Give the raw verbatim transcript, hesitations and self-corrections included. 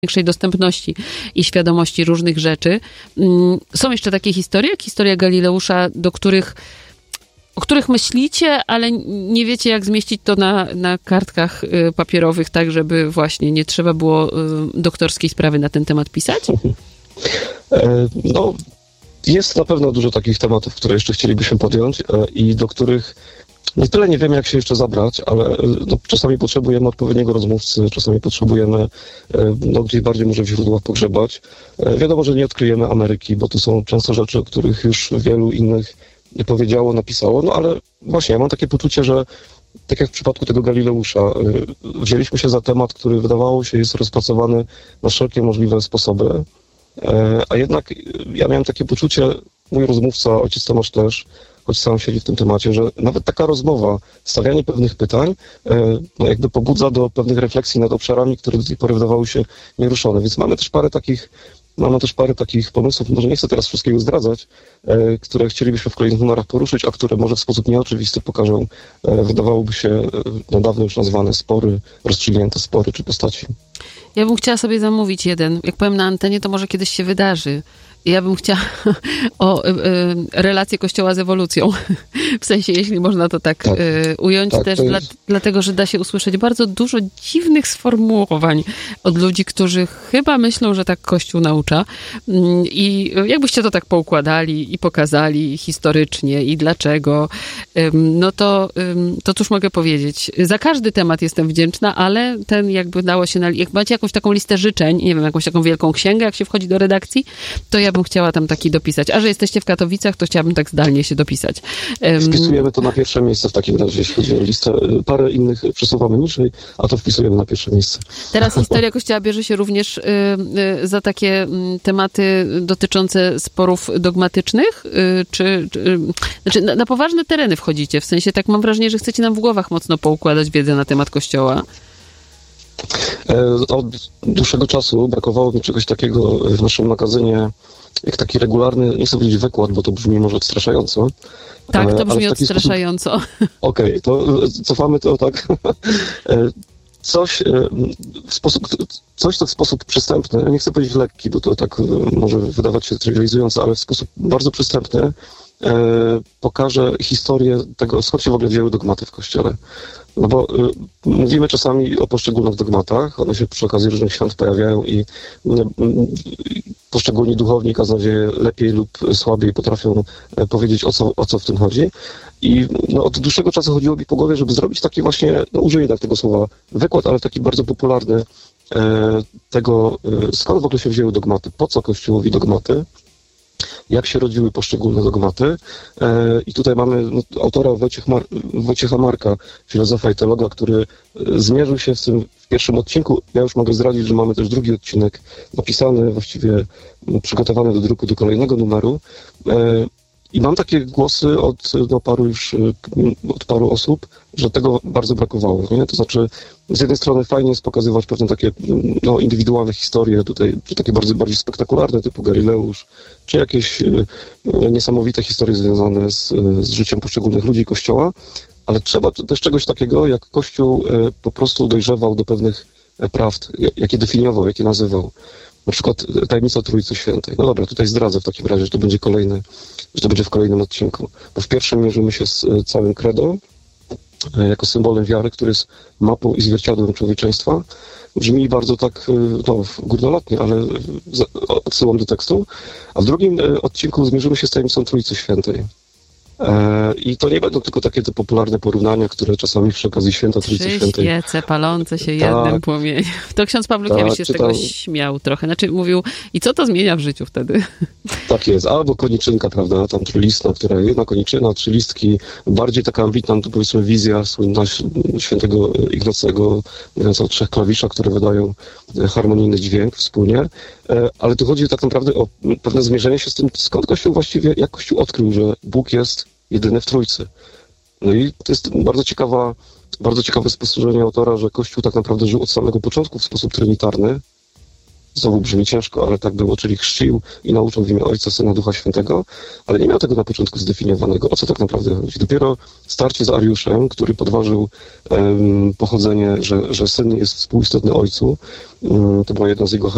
większej dostępności i świadomości różnych rzeczy. Są jeszcze takie historie, jak historia Galileusza, do których, o których myślicie, ale nie wiecie, jak zmieścić to na, na kartkach papierowych, tak, żeby właśnie nie trzeba było doktorskiej sprawy na ten temat pisać? No, jest na pewno dużo takich tematów, które jeszcze chcielibyśmy podjąć i do których nie tyle nie wiemy, jak się jeszcze zabrać, ale no, czasami potrzebujemy odpowiedniego rozmówcy, czasami potrzebujemy no, gdzieś bardziej może w źródłach pogrzebać. Wiadomo, że nie odkryjemy Ameryki, bo to są często rzeczy, o których już wielu innych nie powiedziało, napisało, no ale właśnie ja mam takie poczucie, że tak jak w przypadku tego Galileusza, wzięliśmy się za temat, który wydawało się jest rozpracowany na wszelkie możliwe sposoby, a jednak ja miałem takie poczucie, mój rozmówca, ojciec Tomasz też, choć sam siedzi w tym temacie, że nawet taka rozmowa, stawianie pewnych pytań, no jakby pobudza do pewnych refleksji nad obszarami, które do tej pory wydawały się nieruszone. Więc mamy też parę takich, mamy też parę takich pomysłów, może nie chcę teraz wszystkiego zdradzać, które chcielibyśmy w kolejnych numerach poruszyć, a które może w sposób nieoczywisty pokażą, wydawałoby się, no dawno już nazwane spory, rozstrzygnięte spory czy postaci. Ja bym chciała sobie zamówić jeden. Jak powiem na antenie, to może kiedyś się wydarzy. Ja bym chciała o y, y, relację Kościoła z ewolucją. W sensie, jeśli można to tak, tak. Y, ująć, tak, też jest... dla, dlatego, że da się usłyszeć bardzo dużo dziwnych sformułowań od ludzi, którzy chyba myślą, że tak Kościół naucza. I jakbyście to tak poukładali i pokazali historycznie i dlaczego, no to, to cóż mogę powiedzieć. Za każdy temat jestem wdzięczna, ale ten jakby dało się, na, jak macie jakąś taką listę życzeń, nie wiem, jakąś taką wielką księgę, jak się wchodzi do redakcji, to ja bym chciała tam taki dopisać. A że jesteście w Katowicach, to chciałabym tak zdalnie się dopisać. Wpisujemy to na pierwsze miejsce w takim razie, jeśli chodzi o listę. Parę innych przesuwamy niżej, a to wpisujemy na pierwsze miejsce. Teraz historia Kościoła bierze się również y, y, za takie y, tematy dotyczące sporów dogmatycznych? Y, czy, czy y, znaczy na, na poważne tereny wchodzicie? W sensie tak mam wrażenie, że chcecie nam w głowach mocno poukładać wiedzę na temat Kościoła. Od dłuższego czasu brakowało mi czegoś takiego w naszym magazynie, jak taki regularny, nie chcę powiedzieć wykład, bo to brzmi może odstraszająco. Tak, to brzmi odstraszająco. Okej, okay, to cofamy to tak. Coś w sposób, coś, co w sposób przystępny, nie chcę powiedzieć lekki, bo to tak może wydawać się trywializująco, ale w sposób bardzo przystępny pokaże historię tego, skąd się w ogóle wzięły dogmaty w Kościele. No bo y, mówimy czasami o poszczególnych dogmatach, one się przy okazji różnych świąt pojawiają i y, y, poszczególni duchowni, kaznodzieje lepiej lub słabiej potrafią y, powiedzieć, o co, o co w tym chodzi. I no, od dłuższego czasu chodziło mi po głowie, żeby zrobić taki właśnie, no użyję tak tego słowa, wykład, ale taki bardzo popularny y, tego, y, skąd w ogóle się wzięły dogmaty, po co Kościołowi dogmaty, jak się rodziły poszczególne dogmaty. I tutaj mamy no, autora Wojciech Mar- Wojciecha Marka, filozofa i teologa, który zmierzył się z tym w pierwszym odcinku. Ja już mogę zdradzić, że mamy też drugi odcinek napisany, właściwie przygotowany do druku do kolejnego numeru. I mam takie głosy od no, paru już, od paru osób, że tego bardzo brakowało. Nie? To znaczy, z jednej strony fajnie jest pokazywać pewne takie no, indywidualne historie, tutaj, czy takie bardzo bardziej spektakularne, typu Galileusz, czy jakieś niesamowite historie związane z, z życiem poszczególnych ludzi Kościoła, ale trzeba też czegoś takiego, jak Kościół po prostu dojrzewał do pewnych prawd, jakie definiował, jakie nazywał. Na przykład tajemnica Trójcy Świętej. No dobra, tutaj zdradzę w takim razie, że to będzie kolejny, że to będzie w kolejnym odcinku. Bo w pierwszym mierzymy się z całym credo, jako symbolem wiary, który jest mapą i zwierciadłem człowieczeństwa. Brzmi bardzo tak no, górnolotnie, ale odsyłam do tekstu. A w drugim odcinku zmierzymy się z tajemnicą Trójcy Świętej. I to nie będą tylko takie te popularne porównania, które czasami przy okazji święta Trójcy Trzy Świętej... świece palące się jednym tak, płomieniem. To ksiądz Pawlukiewicz tak, się z tego tam... śmiał trochę. Znaczy mówił, i co to zmienia w życiu wtedy? Tak jest. Albo koniczynka, prawda, tam trylistna, która jedna koniczyna, trzy listki, bardziej taka ambitna, to powiedzmy wizja słynna świętego Ignacego, mówiąc o trzech klawiszach, które wydają harmonijny dźwięk wspólnie. Ale tu chodzi tak naprawdę o pewne zmierzenie się z tym, skąd Kościół właściwie, jak Kościół odkrył, że Bóg jest jedyny w Trójcy. No i to jest bardzo ciekawa, bardzo ciekawe spostrzeżenie autora, że Kościół tak naprawdę żył od samego początku w sposób trinitarny. Znowu brzmi ciężko, ale tak było, czyli chrzcił i nauczał w imię Ojca, Syna, Ducha Świętego, ale nie miał tego na początku zdefiniowanego. O co tak naprawdę chodzi? Dopiero starcie z Ariuszem, który podważył um, pochodzenie, że, że Syn jest współistotny Ojcu, um, to była jedna z jego